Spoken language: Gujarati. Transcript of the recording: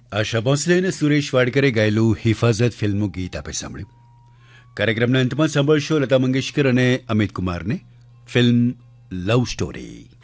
આશા ભોંસલે અને સુરેશ વાડકરે ગાયેલું હિફાઝત ફિલ્મનું ગીત આપે સાંભળ્યું. કાર્યક્રમના અંતમાં સાંભળશો લતા મંગેશકર અને અમિત કુમારને ફિલ્મ લવ સ્ટોરી.